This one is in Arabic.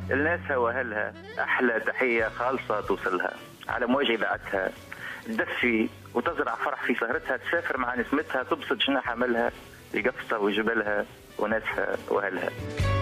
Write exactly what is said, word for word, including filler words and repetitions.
لناسها واهلها احلى تحيه خالصه توصلها على مواجهه اذاعتها، تدفي وتزرع فرح في سهرتها، تسافر مع نسمتها، تبسط جناح عملها لقفصه وجبلها وناسها واهلها.